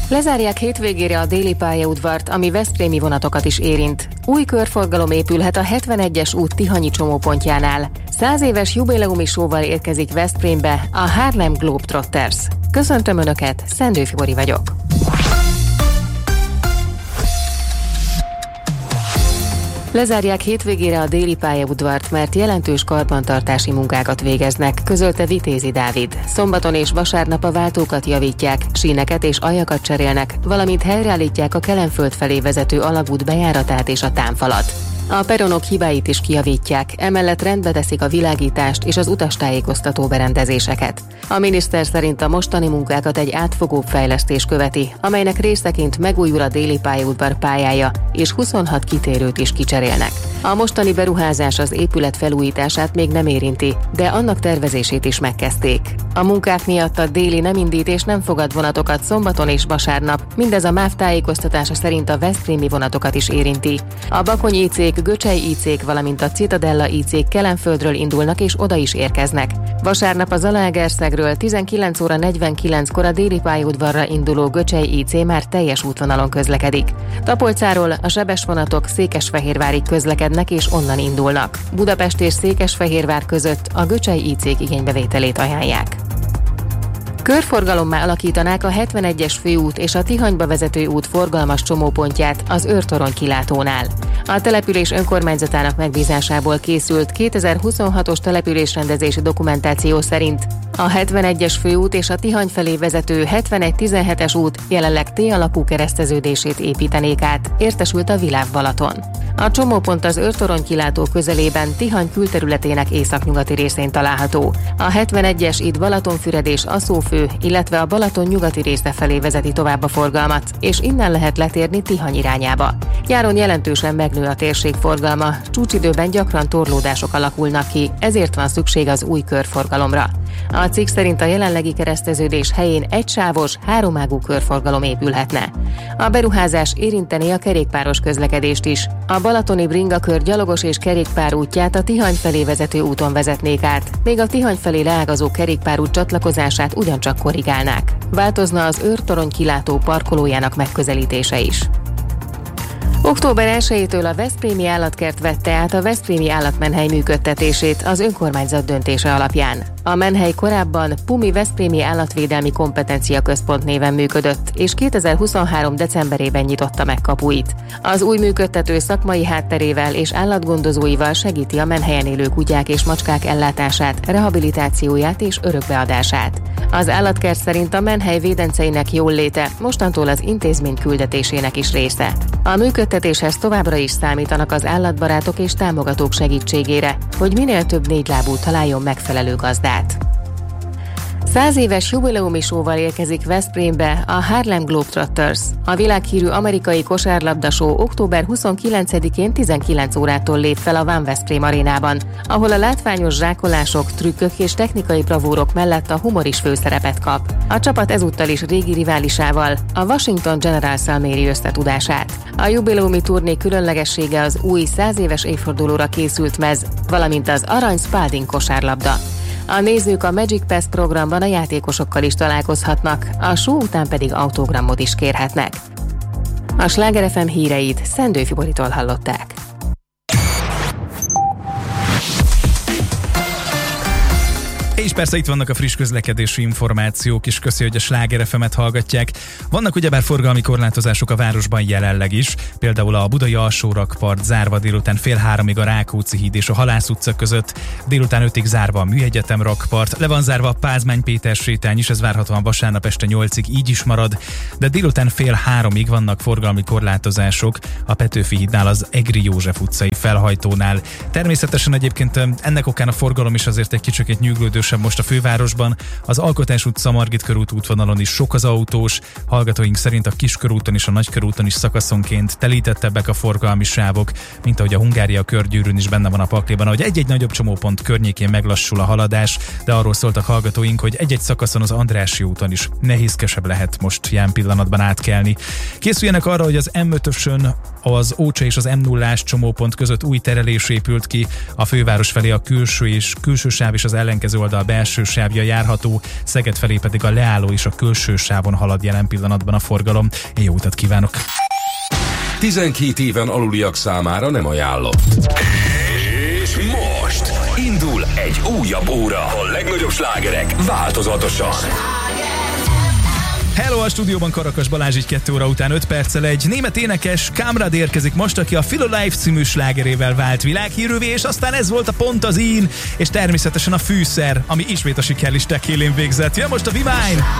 Lezárják hétvégére a déli pályaudvart, ami veszprémi vonatokat is érint. Új körforgalom épülhet a 71-es út Tihanyi csomópontjánál. 100 éves jubileumi show-val érkezik Veszprémbe a Harlem Globetrotters. Köszöntöm Önöket, Szendő Fibori vagyok. Lezárják hétvégére a déli pályaudvart, mert jelentős karbantartási munkákat végeznek, közölte Vitézi Dávid. Szombaton és vasárnap a váltókat javítják, síneket és aljakat cserélnek, valamint helyreállítják a Kelenföld felé vezető alagút bejáratát és a támfalat. A peronok hibáit is kijavítják, emellett rendbe teszik a világítást és az utastájékoztató berendezéseket. A miniszter szerint a mostani munkákat egy átfogóbb fejlesztés követi, amelynek részeként megújul a déli pályaudvar pályája, és 26 kitérőt is kicserélnek. A mostani beruházás az épület felújítását még nem érinti, de annak tervezését is megkezdték. A munkák miatt a déli nem indít és nem fogad vonatokat szombaton és vasárnap, mindez a MÁV tájékoztatása szerint a veszprémi vonatokat is érinti. A Bakonyi IC-k, Göcsei IC-k, valamint a Citadella IC-k Kelenföldről indulnak és oda is érkeznek. Vasárnap a Zalaegerszegről 19 óra 49-kor a déli pályaudvarra induló Göcsei IC már teljes útvonalon közlekedik. Tapolcáról a sebes vonatok Székesfehérvárig közlekednek és onnan indulnak. Budapest és Székesfehérvár között a Göcsei IC-k igénybevételét ajánlják. Körforgalommá alakítanák a 71-es főút és a Tihanyba vezető út forgalmas csomópontját az Őrtorony kilátónál. A település önkormányzatának megbízásából készült 2026-os településrendezési dokumentáció szerint a 71-es főút és a Tihany felé vezető 71-17-es út jelenleg T-alakú kereszteződését építenék át, értesült a Világ Balaton. A csomópont az Őrtorony kilátó közelében Tihany külterületének északnyugati részén található. A 71-es itt Balatonfüred és Aszófő, illetve a Balaton nyugati része felé vezeti tovább a forgalmat, és innen lehet letérni Tihany irányába. Nyáron jelentősen megnő a térség forgalma, csúcsidőben gyakran torlódások alakulnak ki, ezért van szükség az új körforgalomra. A cikk szerint a jelenlegi kereszteződés helyén egysávos, háromágú körforgalom épülhetne. A beruházás érinteni a kerékpáros közlekedést is. A balatoni bringakör gyalogos és kerékpárútját a Tihany felé vezető úton vezetnék át, még a Tihany felé leágazó kerékpárút csatlakozását ugyancsak korrigálnák. Változna az Őrtorony kilátó parkolójának megközelítése is. Október 1-től a Veszprémi Állatkert vette át a Veszprémi Állatmenhely működtetését az önkormányzat döntése alapján. A menhely korábban Pumi Veszprémi Állatvédelmi Kompetencia Központ néven működött, és 2023. decemberében nyitotta meg kapuit. Az új működtető szakmai hátterével és állatgondozóival segíti a menhelyen élő kutyák és macskák ellátását, rehabilitációját és örökbeadását. Az állatkert szerint a menhely védenceinek jólléte mostantól az intézmény küldetésének is része. A működtetéshez továbbra is számítanak az állatbarátok és támogatók segítségére, hogy minél több négylábú találjon megfelelő gazdát. 100 éves jubileumi show-val érkezik Veszprémbe a Harlem Globetrotters. A világhírű amerikai kosárlabda show október 29-én 19 órától lép fel a Van Veszprém arénában, ahol a látványos zsákolások, trükkök és technikai bravúrok mellett a humor is főszerepet kap. A csapat ezúttal is régi riválisával, a Washington Generals-szal méri összetudását. A jubileumi turné különlegessége az új 100 éves évfordulóra készült mez, valamint az arany Spalding kosárlabda. A nézők a Magic Pass programban a játékosokkal is találkozhatnak, a show után pedig autogramot is kérhetnek. A Sláger FM híreit Szendő Fiboritól hallották. És persze itt vannak a friss közlekedési információk is, köszi, hogy a Sláger FM-et hallgatják. Vannak ugyebár forgalmi korlátozások a városban jelenleg is, például a Budai Alsórakpart zárva délután 2:30 a Rákóczi híd és a Halász utca között, délután 5-ig zárva a Műegyetem rakpart, le van zárva a Pázmány Péter sétány is, ez várhatóan vasárnap este 8-ig így is marad, de délután 2:30 vannak forgalmi korlátozások a Petőfi hídnál, az Egri József utcai felhajtónál. Természetesen egyébként ennek okán a forgalom is azért egy kicsit nyűglődősebb most a fővárosban. Az Alkotás utca, Margit körút útvonalon is sok az autós, hallgatóink szerint a Kiskörúton és a Nagykörúton is szakaszonként telítettebbek a forgalmi sávok, mint ahogy a Hungária körgyűrűn is benne van a pakliban, ahogy egy-egy nagyobb csomópont környékén meglassul a haladás, de arról szóltak hallgatóink, hogy egy-egy szakaszon az Andrássy úton is nehézkesebb lehet most jelen pillanatban átkelni. Készüljenek arra, hogy az M5-ösön az Ócsa és az M0-ás csomópont között új terelés épült ki, a főváros felé a külső sáv és az ellenkező oldal belső sávja járható, Szeged felé pedig a leálló és a külső sávon halad jelen pillanatban a forgalom. Jó utat kívánok! 12 éven aluliak számára nem ajánlott. És most indul egy újabb óra. A legnagyobb slágerek változatosan. Hello, a stúdióban Karakas Balázs, így 2 óra után 5 perccel egy német énekes, Kamrad érkezik most, aki a Feel Alive című slágerével vált világhírűvé, és aztán ez volt a pont az ín, és természetesen a fűszer, ami ismét a sikerlisták élén végzett. Jön most a Be Mine!